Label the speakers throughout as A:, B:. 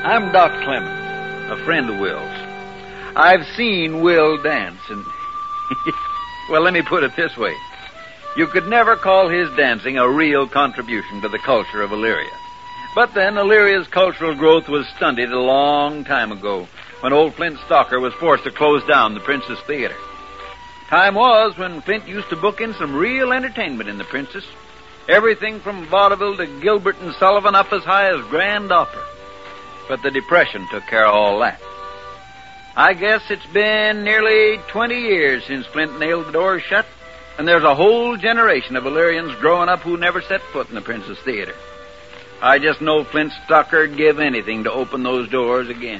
A: I'm Doc Clemens, a friend of Will's. I've seen Will dance, and... well, let me put it this way. You could never call his dancing a real contribution to the culture of Elyria. But then Elyria's cultural growth was stunted a long time ago when old Flint Stalker was forced to close down the Princess Theater. Time was when Flint used to book in some real entertainment in the Princess. Everything from vaudeville to Gilbert and Sullivan up as high as Grand Opera. But the Depression took care of all that. I guess it's been nearly 20 years since Flint nailed the doors shut, and there's a whole generation of Illyrians growing up who never set foot in the Princess Theater. I just know Flint Stalker'd give anything to open those doors again.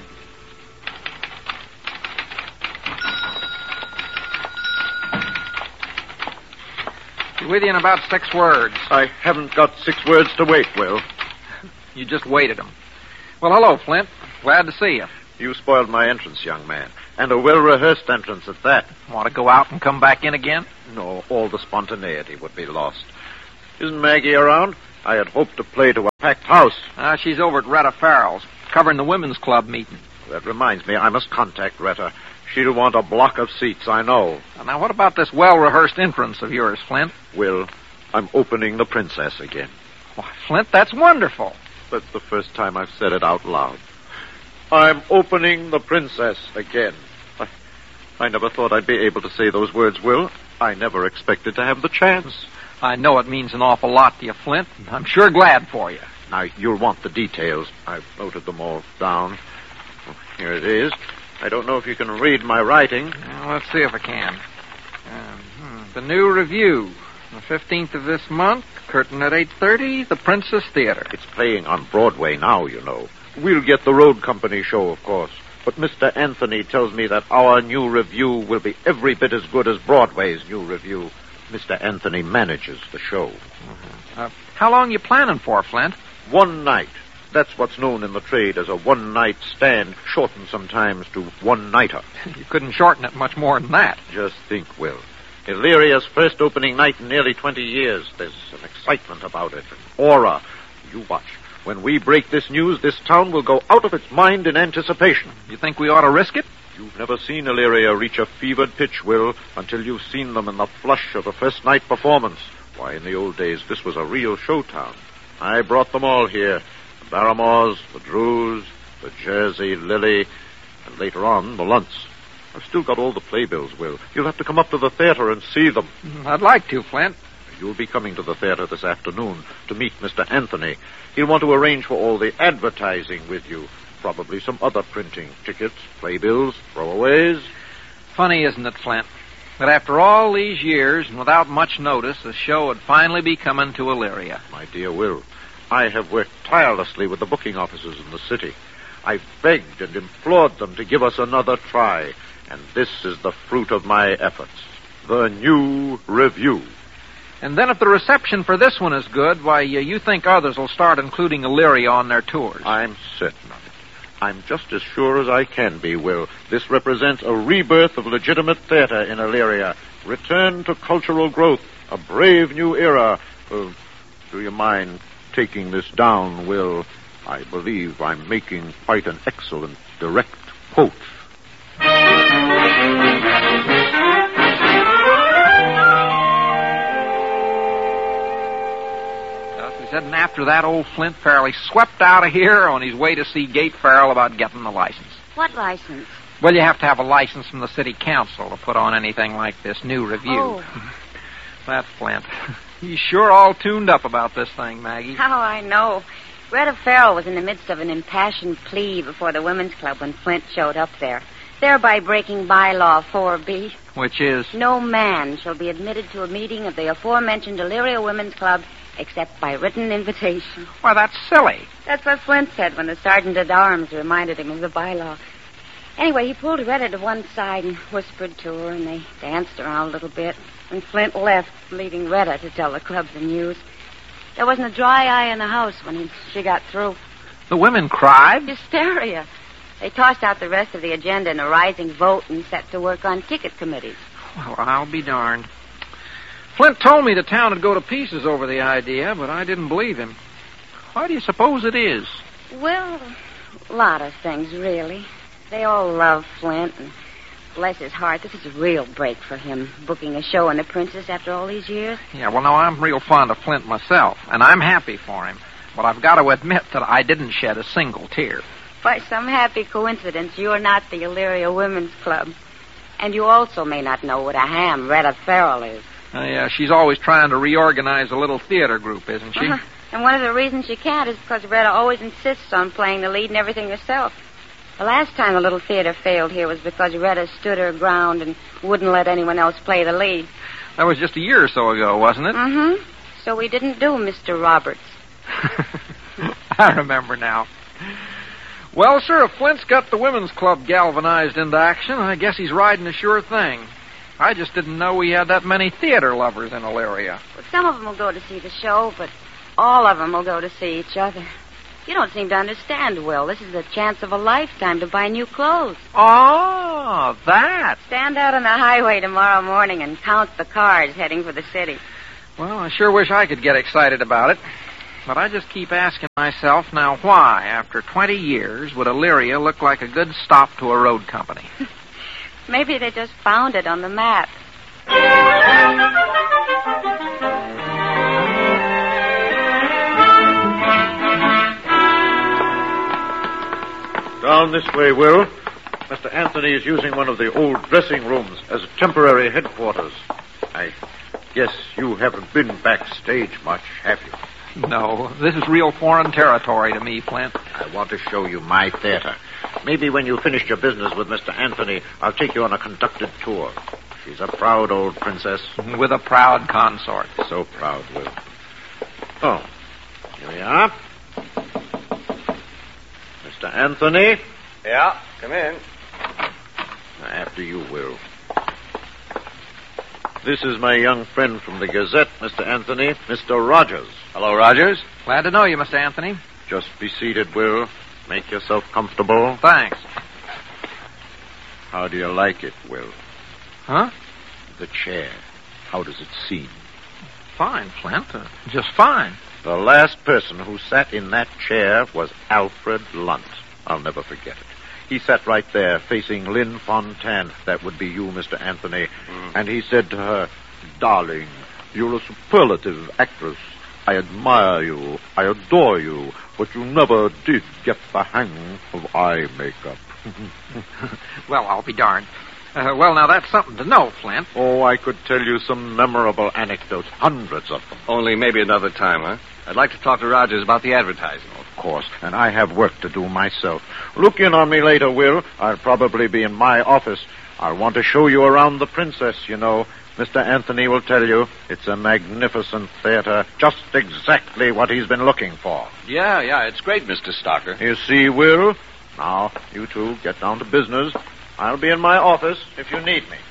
B: Be with you in about 6 words.
C: I haven't got 6 words to wait, Will.
B: You just waited them. Well, hello, Flint. Glad to see you.
C: You spoiled my entrance, young man. And a well-rehearsed entrance at that.
B: Want to go out and come back in again?
C: No, all the spontaneity would be lost. Isn't Maggie around? I had hoped to play to a packed house.
B: She's over at Retta Farrell's, covering the women's club meeting.
C: That reminds me, I must contact Retta. She'll want a block of seats, I know.
B: Now, what about this well-rehearsed entrance of yours, Flint?
C: Will, I'm opening the Princess again.
B: Why, Flint, that's wonderful.
C: That's the first time I've said it out loud. I'm opening the Princess again. I never thought I'd be able to say those words, Will. I never expected to have the chance.
B: I know it means an awful lot to you, Flint. I'm sure glad for you.
C: Now, you'll want the details. I've noted them all down. Here it is. I don't know if you can read my writing.
B: Well, let's see if I can. The new review. The 15th of this month, curtain at 8:30, the Princess Theater.
C: It's playing on Broadway now, you know. We'll get the road company show, of course. But Mr. Anthony tells me that our new review will be every bit as good as Broadway's new review. Mr. Anthony manages the show.
B: How long you planning for, Flint?
C: 1 night. That's what's known in the trade as a one-night stand, shortened sometimes to one-nighter.
B: You couldn't shorten it much more than that.
C: Just think, Will. Illyria's first opening night in nearly 20 years. There's an excitement about it, an aura. You watch. When we break this news, this town will go out of its mind in anticipation.
B: You think we ought to risk it?
C: You've never seen Elyria reach a fevered pitch, Will, until you've seen them in the flush of the first night performance. Why, in the old days, this was a real show town. I brought them all here. The Barrymores, the Drews, the Jersey Lily, and later on, the Lunts. I've still got all the playbills, Will. You'll have to come up to the theater and see them.
B: I'd like to, Flint.
C: You'll be coming to the theater this afternoon to meet Mr. Anthony. He'll want to arrange for all the advertising with you. Probably some other printing. Tickets, playbills, throwaways.
B: Funny, isn't it, Flint? That after all these years, and without much notice, the show would finally be coming to Elyria.
C: My dear Will, I have worked tirelessly with the booking officers in the city. I've begged and implored them to give us another try. And this is the fruit of my efforts. The new review.
B: And then if the reception for this one is good, why, you think others will start including Elyria on their tours.
C: I'm certain of it. I'm just as sure as I can be, Will. This represents a rebirth of legitimate theater in Elyria. Return to cultural growth. A brave new era. Do you mind taking this down, Will? I believe I'm making quite an excellent direct quote.
B: And after that, old Flint fairly swept out of here on his way to see Gate Farrell about getting the license.
D: What license?
B: Well, you have to have a license from the city council to put on anything like this new review.
D: Oh.
B: That's Flint. He's sure all tuned up about this thing, Maggie.
D: Oh, I know. Retta Farrell was in the midst of an impassioned plea before the Women's Club when Flint showed up there, thereby breaking bylaw 4B.
B: Which is?
D: No man shall be admitted to a meeting of the aforementioned Elyria Women's Club except by written invitation.
B: Why, that's silly.
D: That's what Flint said when the sergeant-at-arms reminded him of the bylaw. Anyway, he pulled Retta to one side and whispered to her, and they danced around a little bit. And Flint left, leaving Retta to tell the club the news. There wasn't a dry eye in the house when she got through.
B: The women cried?
D: Hysteria. They tossed out the rest of the agenda in a rising vote and set to work on ticket committees.
B: Well, I'll be darned. Flint told me the town would go to pieces over the idea, but I didn't believe him. Why do you suppose it is?
D: Well, A lot of things, really. They all love Flint, and bless his heart, this is a real break for him, booking a show on The Princess after all these years.
B: Yeah, well, no, I'm real fond of Flint myself, and I'm happy for him. But I've got to admit that I didn't shed a single tear.
D: By some happy coincidence, you're not the Illyria Women's Club. And you also may not know what a ham Retta Farrell is.
B: Yeah, she's always trying to reorganize a little theater group, isn't she?
D: Uh-huh. And one of the reasons she can't is because Retta always insists on playing the lead and everything herself. The last time the little theater failed here was because Retta stood her ground and wouldn't let anyone else play the lead.
B: That was just a year or so ago, wasn't it?
D: Mm-hmm. So we didn't do Mr. Roberts.
B: I remember now. Well, sir, if Flint's got the women's club galvanized into action, I guess he's riding a sure thing. I just didn't know we had that many theater lovers in Illyria.
D: Well, some of them will go to see the show, but all of them will go to see each other. You don't seem to understand, Will. This is the chance of a lifetime to buy new clothes.
B: Oh, that.
D: Stand out on the highway tomorrow morning and count the cars heading for the city.
B: Well, I sure wish I could get excited about it. But I just keep asking myself, now why, after 20 years, would Illyria look like a good stop to a road company?
D: Maybe they just found it on the map.
C: Down this way, Will. Mr. Anthony is using one of the old dressing rooms as a temporary headquarters. I guess you haven't been backstage much, have you?
B: No, this is real foreign territory to me, Flint.
C: I want to show you my theater. Maybe when you finish your business with Mr. Anthony, I'll take you on a conducted tour. She's a proud old princess.
B: With a proud consort.
C: So proud, Will. Oh, here we are. Mr. Anthony?
E: Yeah, come in.
C: After you, Will. This is my young friend from the Gazette, Mr. Anthony, Mr. Rogers.
E: Hello, Rogers.
B: Glad to know you, Mr. Anthony.
C: Just be seated, Will. Make yourself comfortable.
B: Thanks.
C: How do you like it, Will?
B: Huh?
C: The chair. How does it seem?
B: Fine, Flint. Just fine.
C: The last person who sat in that chair was Alfred Lunt. I'll never forget it. He sat right there, facing Lynn Fontanne. That would be you, Mr. Anthony. And he said to her, "Darling, you're a superlative actress. I admire you. I adore you. But you never did get the hang of eye makeup."
B: Well, I'll be darned. Well, now, that's something to know, Flint.
C: Oh, I could tell you some memorable anecdotes, hundreds of them.
E: Only maybe another time, huh? I'd like to talk to Rogers about the advertising.
C: Of course, and I have work to do myself. Look in on me later, Will. I'll probably be in my office. I'll want to show you around the Princess, you know. Mr. Anthony will tell you it's a magnificent theater, just exactly what he's been looking for.
E: Yeah, it's great, Mr. Stocker.
C: You see, Will? Now, you two get down to business. I'll be in my office if you need me.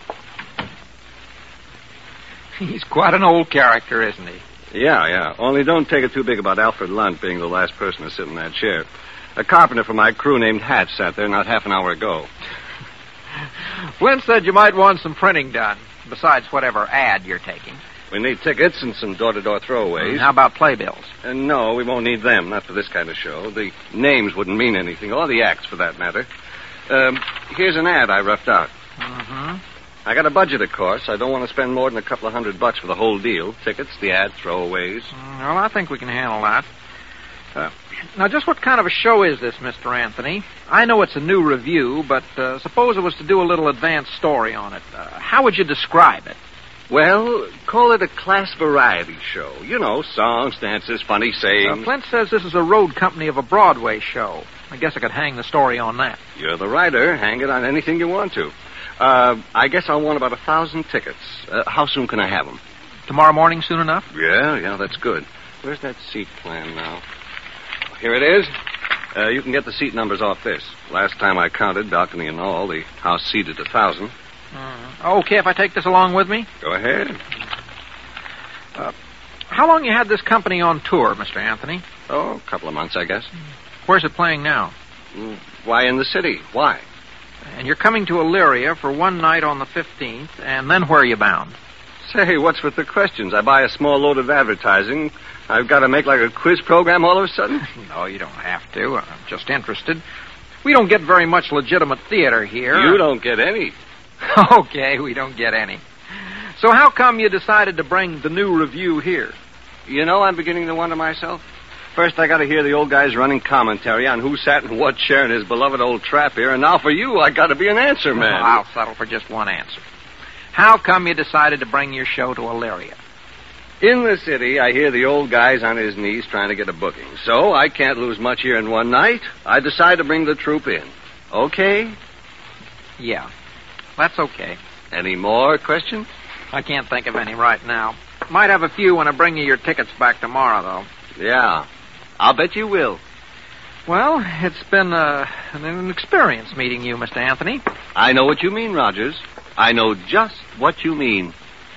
B: He's quite an old character, isn't he?
E: Yeah. Only don't take it too big about Alfred Lunt being the last person to sit in that chair. A carpenter from my crew named Hatch sat there not half an hour ago.
B: Flint said you might want some printing done, besides whatever ad you're taking.
E: We need tickets and some door-to-door throwaways.
B: How about playbills?
E: No, we won't need them, not for this kind of show. The names wouldn't mean anything, or the acts, for that matter. Here's an ad I roughed out.
B: Mm-hmm.
E: I got a budget, of course. I don't want to spend more than a couple of $100 for the whole deal. Tickets, the ad, throwaways.
B: Well, I think we can handle that. Now, just what kind of a show is this, Mr. Anthony? I know it's a new review, but suppose it was to do a little advanced story on it. How would you describe it?
E: Well, call it a class variety show. You know, songs, dances, funny sayings.
B: Flint says this is a road company of a Broadway show. I guess I could hang the story on that.
E: You're the writer. Hang it on anything you want to. I guess I'll want about 1,000 tickets. How soon can I have them?
B: Tomorrow morning soon enough?
E: Yeah, that's good. Where's that seat plan now? Here it is. You can get the seat numbers off this. Last time I counted, balcony and all, the house seated 1,000.
B: Okay, if I take this along with me?
E: Go ahead.
B: How long you had this company on tour, Mr. Anthony?
E: Oh, a couple of months, I guess.
B: Where's it playing now?
E: Why in the city? Why?
B: And you're coming to Illyria for one night on the 15th, and then where are you bound?
E: Say, what's with the questions? I buy a small load of advertising. I've got to make like a quiz program all of a sudden?
B: No, you don't have to. I'm just interested. We don't get very much legitimate theater here.
E: You don't get any.
B: Okay, we don't get any. So how come you decided to bring the new review here?
E: You know, I'm beginning to wonder myself. First, I got to hear the old guys running commentary on who sat in what chair in his beloved old trap here, and now for you, I got to be an answer man.
B: Well, I'll settle for just one answer. How come you decided to bring your show to Elyria?
E: In the city, I hear the old guy's on his knees trying to get a booking. So I can't lose much here in one night. I decide to bring the troupe in. Okay?
B: Yeah, that's okay.
E: Any more questions?
B: I can't think of any right now. Might have a few when I bring you your tickets back tomorrow, though.
E: Yeah. I'll bet you will.
B: Well, it's been an experience meeting you, Mr. Anthony.
E: I know what you mean, Rogers. I know just what you mean.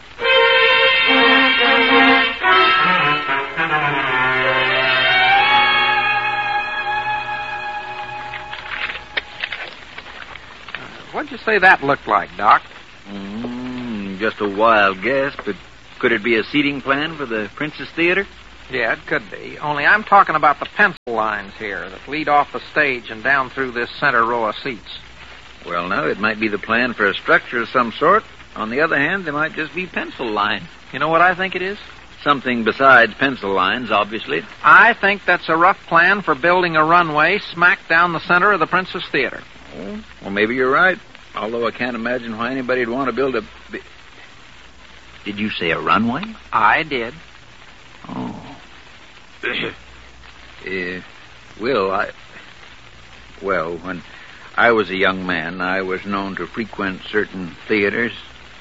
B: What'd you say that looked like, Doc?
A: Just a wild guess, but could it be a seating plan for the Princess Theater?
B: Yeah, it could be. Only I'm talking about the pencil lines here that lead off the stage and down through this center row of seats.
A: Well, no, it might be the plan for a structure of some sort. On the other hand, they might just be pencil lines.
B: You know what I think it is?
A: Something besides pencil lines, obviously.
B: I think that's a rough plan for building a runway smack down the center of the Princess Theater.
A: Oh, well, maybe you're right. Although I can't imagine why anybody'd want to build a... Did you say a runway?
B: I did.
A: Oh. Well, when I was a young man, I was known to frequent certain theaters.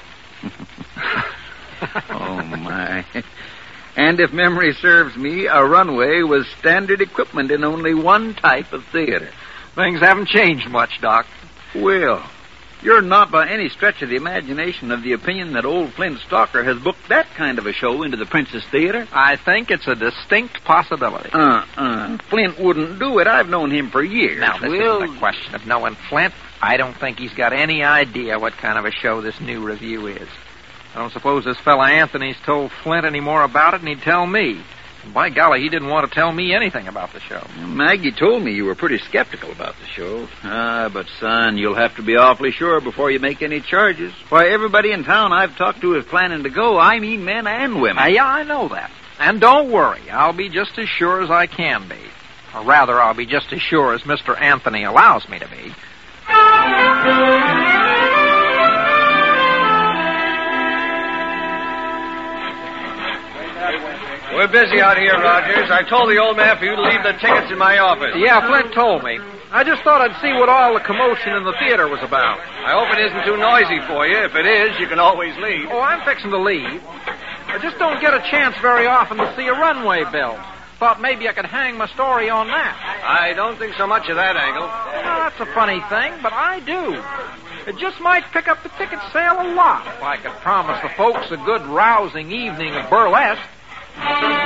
A: Oh, my. And if memory serves me, a runway was standard equipment in only one type of theater.
B: Things haven't changed much, Doc.
A: Well, you're not by any stretch of the imagination of the opinion that old Flint Stalker has booked that kind of a show into the Princess Theater?
B: I think it's a distinct possibility.
A: Flint wouldn't do it. I've known him for years.
B: Now, this isn't a question of knowing Flint. I don't think he's got any idea what kind of a show this new review is. I don't suppose this fella Anthony's told Flint any more about it than he'd tell me. And by golly, he didn't want to tell me anything about the show.
A: Maggie told me you were pretty skeptical about the show. But, son, you'll have to be awfully sure before you make any charges. Why, everybody in town I've talked to is planning to go. I mean men and women.
B: Yeah, I know that. And don't worry, I'll be just as sure as I can be. Or rather, I'll be just as sure as Mr. Anthony allows me to be.
E: We're busy out here, Rogers. I told the old man for you to leave the tickets in my office.
B: Yeah, Flint told me. I just thought I'd see what all the commotion in the theater was about.
E: I hope it isn't too noisy for you. If it is, you can always leave.
B: Oh, I'm fixing to leave. I just don't get a chance very often to see a runway built. Thought maybe I could hang my story on that.
E: I don't think so much of that angle.
B: Well, that's a funny thing, but I do. It just might pick up the ticket sale a lot if I could promise the folks a good rousing evening of burlesque.